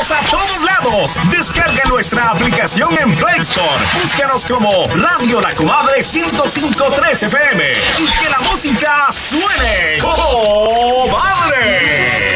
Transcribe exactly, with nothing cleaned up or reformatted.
Estamos a todos lados. Descarga nuestra aplicación en Play Store. Búscanos como Radio La Comadre ciento cinco punto tres F M y que la música